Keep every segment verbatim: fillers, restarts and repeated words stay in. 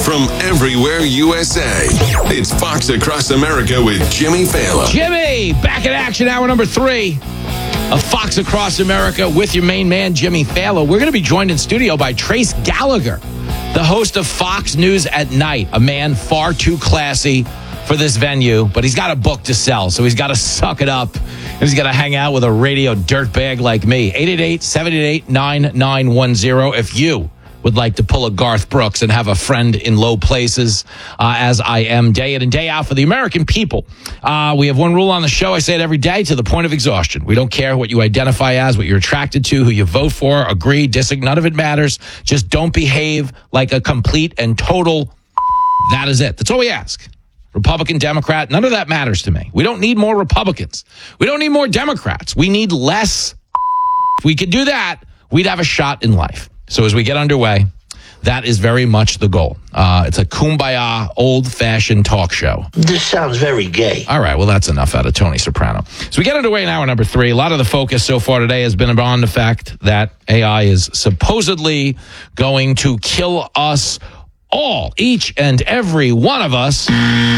from everywhere U S A. It's Fox Across America with Jimmy Fallon. Jimmy, back in action, hour number three of Fox Across America with your main man, Jimmy Fallon. We're going to be joined in studio by Trace Gallagher, the host of Fox News at Night, a man far too classy for this venue, but he's got a book to sell, so he's got to suck it up. He's got to hang out with a radio dirtbag like me. eight eight eight, seven eight eight, nine nine one zero if you would like to pull a Garth Brooks and have a friend in low places, uh, as I am day in and day out for the American people. Uh, we have one rule on the show. I say it every day to the point of exhaustion. We don't care what you identify as, what you're attracted to, who you vote for, agree, disagree. None of it matters. Just don't behave like a complete and total. That is it. That's all we ask. Republican, Democrat, none of that matters to me. We don't need more Republicans. We don't need more Democrats. We need less. If we could do that, we'd have a shot in life. So as we get underway, that is very much the goal. Uh, it's a kumbaya, old-fashioned talk show. This sounds very gay. All right, well, that's enough out of Tony Soprano. So we get underway in hour number three. A lot of the focus so far today has been on the fact that A I is supposedly going to kill us all, each and every one of us.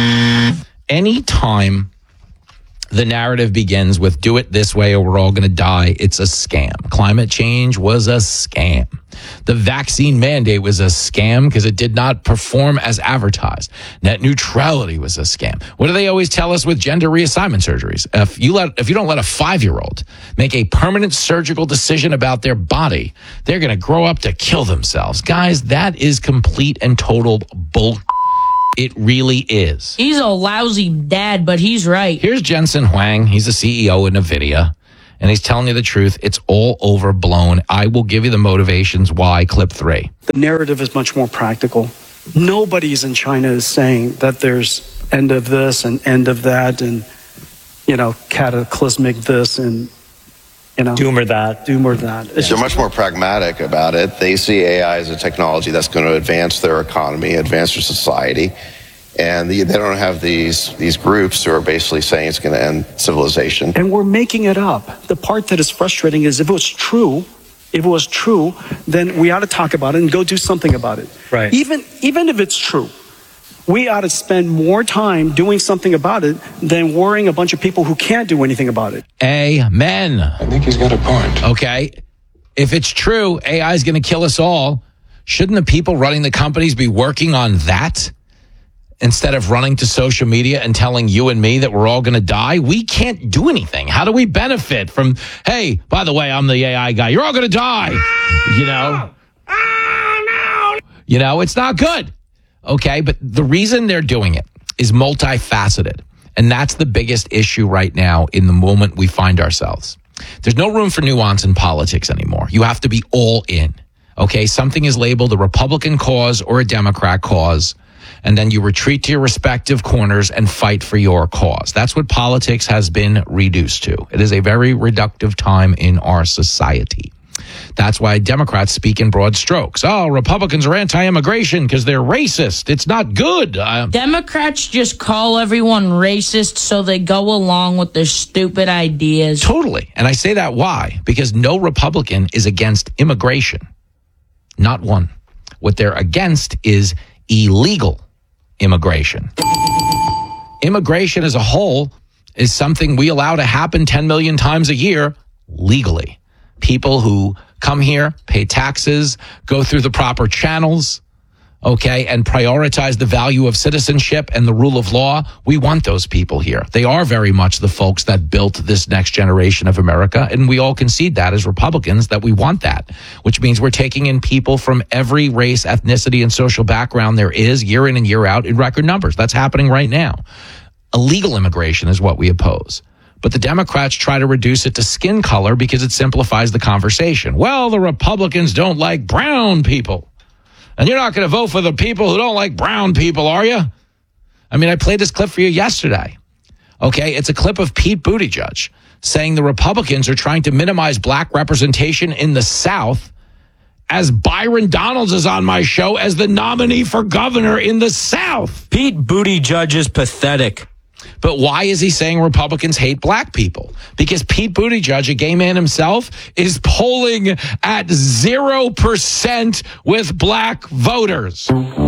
Anytime the narrative begins with do it this way or we're all going to die, it's a scam. Climate change was a scam. The vaccine mandate was a scam because it did not perform as advertised. Net neutrality was a scam. What do they always tell us with gender reassignment surgeries? If you let, if you don't let a five-year-old make a permanent surgical decision about their body, they're going to grow up to kill themselves. Guys, that is complete and total bull. It really is. He's a lousy dad, but he's right. Here's Jensen Huang. He's the C E O of NVIDIA, and he's telling you the truth. It's all overblown. I will give you the motivations why. Clip three. The narrative is much more practical. Nobody's in China is saying that there's end of this and end of that and, you know, cataclysmic this and, you know, doom or that. Doom or that. It's They're much more pragmatic about it. They see A I as a technology that's going to advance their economy, advance their society. And the, they don't have these these groups who are basically saying it's going to end civilization. And we're making it up. The part that is frustrating is if it was true, if it was true, then we ought to talk about it and go do something about it. Right. Even, even if it's true, we ought to spend more time doing something about it than worrying a bunch of people who can't do anything about it. Amen. I think he's got a point. Okay. If it's true, A I is going to kill us all. Shouldn't the people running the companies be working on that instead of running to social media and telling you and me that we're all going to die? We can't do anything. How do we benefit from, hey, by the way, I'm the A I guy. You're all going to die. You know? You know, it's not good. Okay, but the reason they're doing it is multifaceted. And that's the biggest issue right now in the moment we find ourselves. There's no room for nuance in politics anymore. You have to be all in. Okay, something is labeled a Republican cause or a Democrat cause, and then you retreat to your respective corners and fight for your cause. That's what politics has been reduced to. It is a very reductive time in our society. That's why Democrats speak in broad strokes. Oh, Republicans are anti-immigration because they're racist. It's not good. Uh, Democrats just call everyone racist so they go along with their stupid ideas. Totally. And I say that why? Because no Republican is against immigration. Not one. What they're against is illegal immigration. Immigration as a whole is something we allow to happen ten million times a year legally. People who come here, pay taxes, go through the proper channels, okay, and prioritize the value of citizenship and the rule of law. We want those people here. They are very much the folks that built this next generation of America, and we all concede that as Republicans, that we want that, which means we're taking in people from every race, ethnicity, and social background there is year in and year out in record numbers. That's happening right now. Illegal immigration is what we oppose. But the Democrats try to reduce it to skin color because it simplifies the conversation. Well, the Republicans don't like brown people. And you're not going to vote for the people who don't like brown people, are you? I mean, I played this clip for you yesterday. Okay, it's a clip of Pete Buttigieg saying the Republicans are trying to minimize black representation in the South as Byron Donalds is on my show as the nominee for governor in the South. Pete Buttigieg is pathetic. But why is he saying Republicans hate black people? Because Pete Buttigieg, a gay man himself, is polling at zero percent with black voters.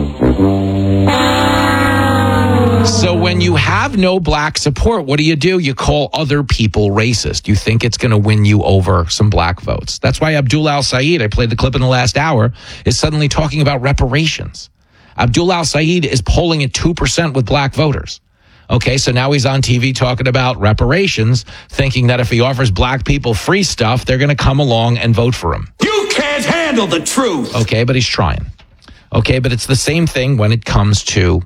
So when you have no black support, what do you do? You call other people racist. You think it's going to win you over some black votes. That's why Abdul Al-Sayed, I played the clip in the last hour, is suddenly talking about reparations. Abdul Al-Sayed is polling at two percent with black voters. Okay, so now he's on T V talking about reparations, thinking that if he offers black people free stuff, they're going to come along and vote for him. You can't handle the truth. Okay, but he's trying. Okay, but it's the same thing when it comes to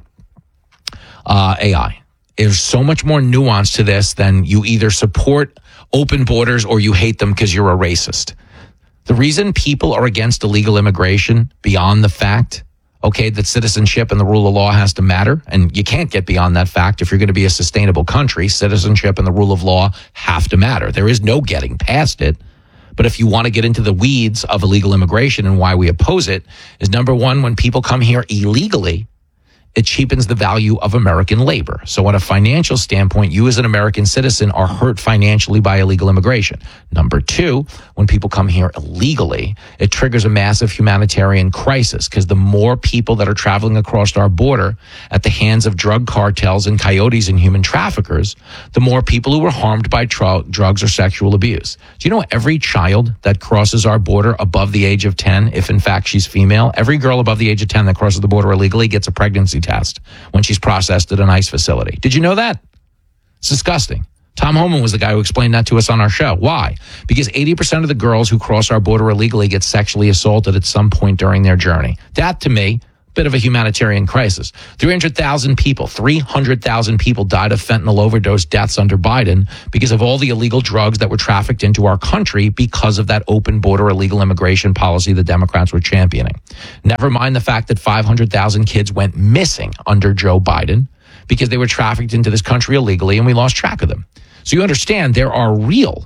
uh, A I. There's so much more nuance to this than you either support open borders or you hate them because you're a racist. The reason people are against illegal immigration, beyond the fact, okay, that citizenship and the rule of law has to matter, and you can't get beyond that fact. If you're going to be a sustainable country, citizenship and the rule of law have to matter. There is no getting past it. But if you want to get into the weeds of illegal immigration and why we oppose it, is number one, when people come here illegally, it cheapens the value of American labor. So on a financial standpoint, you as an American citizen are hurt financially by illegal immigration. Number two, when people come here illegally, it triggers a massive humanitarian crisis because the more people that are traveling across our border at the hands of drug cartels and coyotes and human traffickers, the more people who are harmed by tr- drugs or sexual abuse. Do you know every child that crosses our border above the age of ten, if in fact she's female, every girl above the age of ten that crosses the border illegally gets a pregnancy test when she's processed at an ICE facility. Did you know that? It's disgusting. Tom Homan was the guy who explained that to us on our show. Why? Because eighty percent of the girls who cross our border illegally get sexually assaulted at some point during their journey. That, to me, bit of a humanitarian crisis. three hundred thousand people, three hundred thousand people died of fentanyl overdose deaths under Biden because of all the illegal drugs that were trafficked into our country because of that open border illegal immigration policy the Democrats were championing. Never mind the fact that five hundred thousand kids went missing under Joe Biden because they were trafficked into this country illegally and we lost track of them. So you understand there are real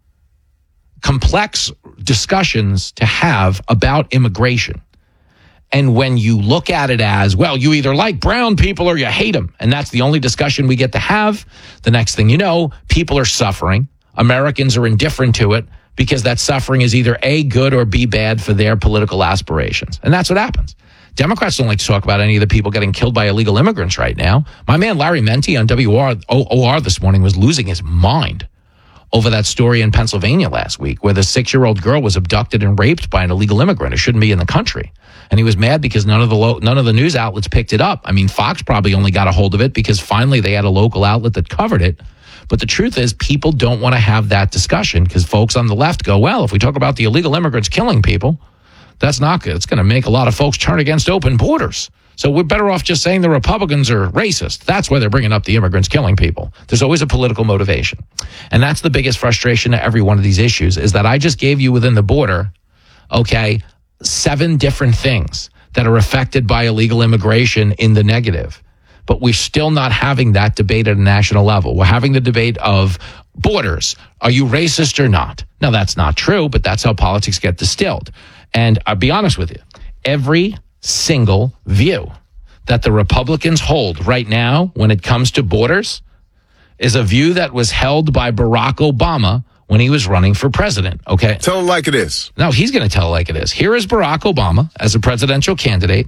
complex discussions to have about immigration. And when you look at it as, well, you either like brown people or you hate them, and that's the only discussion we get to have, the next thing you know, people are suffering. Americans are indifferent to it because that suffering is either A, good, or B, bad for their political aspirations. And that's what happens. Democrats don't like to talk about any of the people getting killed by illegal immigrants right now. My man Larry Menti on W R O R this morning was losing his mind over that story in Pennsylvania last week where the six-year-old girl was abducted and raped by an illegal immigrant who shouldn't be in the country. And he was mad because none of the lo- none of the news outlets picked it up. I mean, Fox probably only got a hold of it because finally they had a local outlet that covered it. But the truth is people don't want to have that discussion because folks on the left go, well, if we talk about the illegal immigrants killing people, that's not good. It's going to make a lot of folks turn against open borders. So we're better off just saying the Republicans are racist. That's why they're bringing up the immigrants killing people. There's always a political motivation. And that's the biggest frustration to every one of these issues is that I just gave you within the border, okay, seven different things that are affected by illegal immigration in the negative. But we're still not having that debate at a national level. We're having the debate of borders. Are you racist or not? Now, that's not true, but that's how politics get distilled. And I'll be honest with you, every single view that the Republicans hold right now when it comes to borders is a view that was held by Barack Obama when he was running for president, okay? Tell it like it is. No, he's going to tell it like it is. Here is Barack Obama as a presidential candidate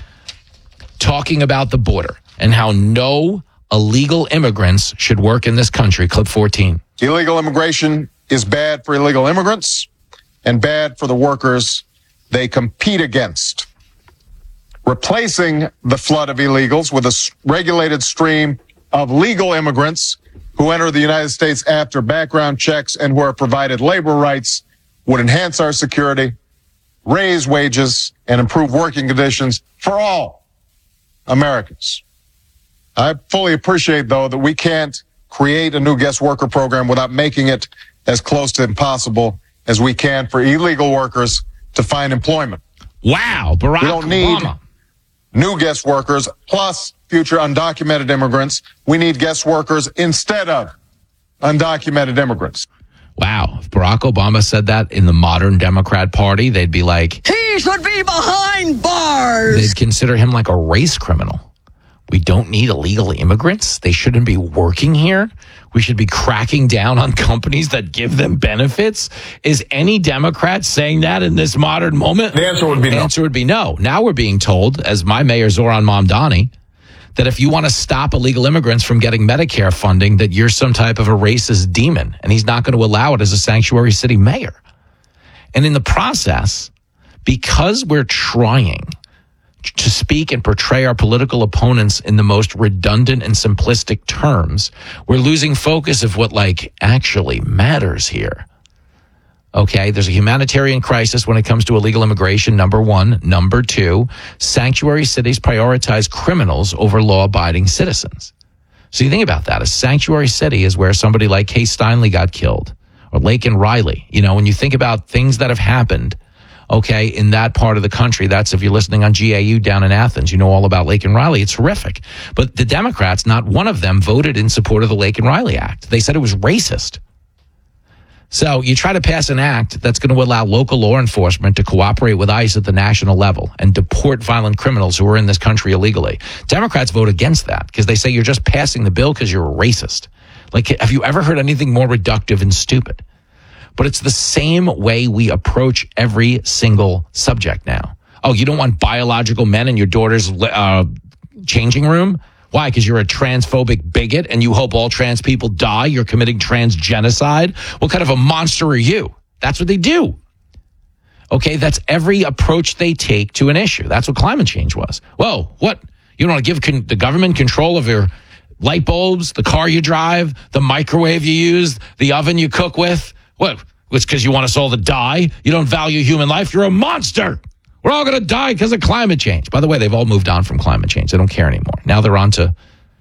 talking about the border and how no illegal immigrants should work in this country. Clip fourteen. Illegal immigration is bad for illegal immigrants and bad for the workers they compete against. Replacing the flood of illegals with a regulated stream of legal immigrants who enter the United States after background checks and who are provided labor rights would enhance our security, raise wages, and improve working conditions for all Americans. I fully appreciate, though, that we can't create a new guest worker program without making it as close to impossible as we can for illegal workers to find employment. Wow, Barack we don't need Obama. New guest workers plus future undocumented immigrants. We need guest workers instead of undocumented immigrants. Wow. If Barack Obama said that in the modern Democrat Party, they'd be like, he should be behind bars. They'd consider him like a race criminal. We don't need illegal immigrants. They shouldn't be working here. We should be cracking down on companies that give them benefits. Is any Democrat saying that in this modern moment? The answer would be the no. answer would be no. Now we're being told, as my mayor Zoran Mamdani, that if you want to stop illegal immigrants from getting Medicare funding, that you're some type of a racist demon, and he's not going to allow it as a sanctuary city mayor. And in the process, because we're trying to speak and portray our political opponents in the most redundant and simplistic terms, we're losing focus of what like actually matters here. Okay, there's a humanitarian crisis when it comes to illegal immigration, number one. Number two, sanctuary cities prioritize criminals over law-abiding citizens. So you think about that. A sanctuary city is where somebody like Kay Steinle got killed, or Laken Riley. You know, when you think about things that have happened, okay, in that part of the country, that's if you're listening on G A U down in Athens, you know all about Laken Riley. It's horrific. But the Democrats, not one of them voted in support of the Laken Riley Act. They said it was racist. So you try to pass an act that's going to allow local law enforcement to cooperate with ICE at the national level and deport violent criminals who are in this country illegally. Democrats vote against that because they say you're just passing the bill because you're a racist. Like, have you ever heard anything more reductive and stupid? But it's the same way we approach every single subject now. Oh, you don't want biological men in your daughter's uh, changing room? Why? Because you're a transphobic bigot and you hope all trans people die? You're committing trans genocide? What kind of a monster are you? That's what they do. Okay, that's every approach they take to an issue. That's what climate change was. Whoa, what? You don't want to give con- the government control of your light bulbs, the car you drive, the microwave you use, the oven you cook with? What? It's because you want us all to die? You don't value human life? You're a monster. We're all going to die because of climate change. By the way, they've all moved on from climate change. They don't care anymore. Now they're on to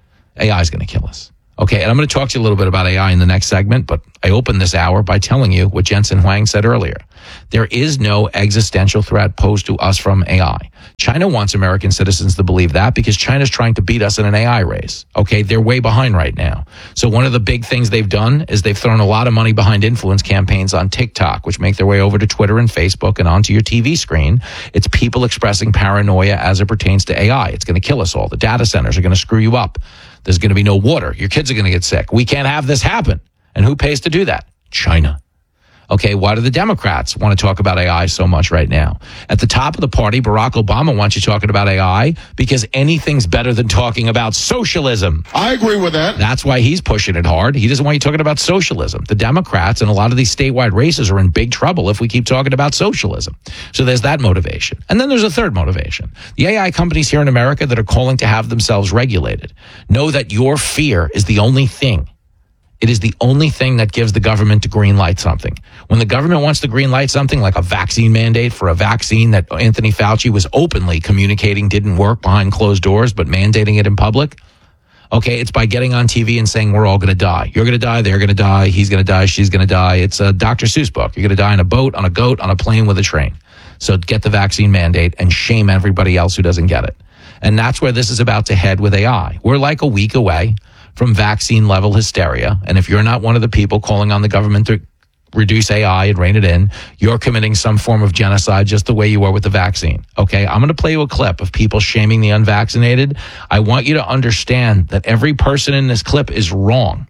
A I is going to kill us. Okay, and I'm going to talk to you a little bit about A I in the next segment, but I opened this hour by telling you what Jensen Huang said earlier. There is no existential threat posed to us from A I. China wants American citizens to believe that because China's trying to beat us in an A I race. Okay, they're way behind right now. So one of the big things they've done is they've thrown a lot of money behind influence campaigns on TikTok, which make their way over to Twitter and Facebook and onto your T V screen. It's people expressing paranoia as it pertains to A I. It's going to kill us all. The data centers are going to screw you up. There's going to be no water. Your kids are going to get sick. We can't have this happen. And who pays to do that? China. Okay, why do the Democrats want to talk about A I so much right now? At the top of the party, Barack Obama wants you talking about A I because anything's better than talking about socialism. I agree with that. That's why he's pushing it hard. He doesn't want you talking about socialism. The Democrats and a lot of these statewide races are in big trouble if we keep talking about socialism. So there's that motivation. And then there's a third motivation. The A I companies here in America that are calling to have themselves regulated know that your fear is the only thing. It is the only thing that gives the government to green light something. When the government wants to green light something like a vaccine mandate for a vaccine that Anthony Fauci was openly communicating didn't work behind closed doors, but mandating it in public, okay, it's by getting on T V and saying we're all going to die. You're going to die, they're going to die, he's going to die, she's going to die. It's a Doctor Seuss book. You're going to die in a boat, on a goat, on a plane, with a train. So get the vaccine mandate and shame everybody else who doesn't get it. And that's where this is about to head with A I. We're like a week away from vaccine level hysteria. And if you're not one of the people calling on the government to reduce A I and rein it in, you're committing some form of genocide just the way you were with the vaccine. Okay, I'm going to play you a clip of people shaming the unvaccinated. I want you to understand that every person in this clip is wrong.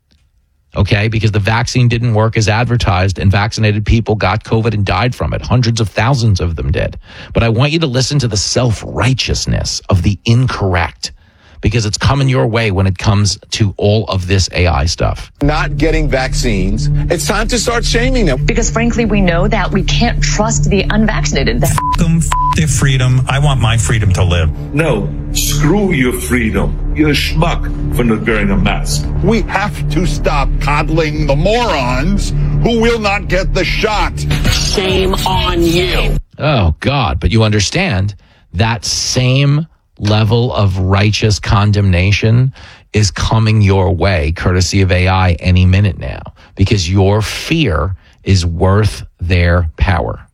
Okay, because the vaccine didn't work as advertised and vaccinated people got COVID and died from it. Hundreds of thousands of them did. But I want you to listen to the self-righteousness of the incorrect, because it's coming your way when it comes to all of this A I stuff. Not getting vaccines, it's time to start shaming them. Because frankly, we know that we can't trust the unvaccinated. F them, f their freedom. I want my freedom to live. No, screw your freedom. You're a schmuck for not wearing a mask. We have to stop coddling the morons who will not get the shot. Shame on you. Oh, God. But you understand that same level of righteous condemnation is coming your way courtesy of A I any minute now, because your fear is worth their power.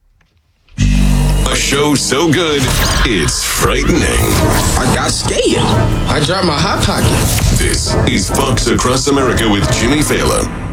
A show so good, it's frightening. I got scared. I dropped my hot pocket. This is Fox Across America with Jimmy Fallon.